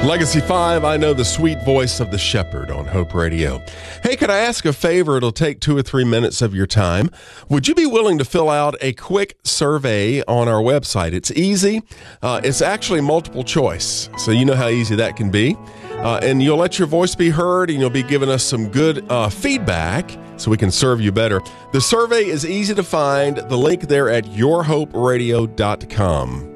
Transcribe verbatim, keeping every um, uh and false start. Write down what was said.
Legacy five, I know the sweet voice of the shepherd on Hope Radio. Hey, could I ask a favor? It'll take two or three minutes of your time. Would you be willing to fill out a quick survey on our website? It's easy. Uh, it's actually multiple choice, so you know how easy that can be. Uh, and you'll let your voice be heard, and you'll be giving us some good uh, feedback so we can serve you better. The survey is easy to find. The link there at your hope radio dot com.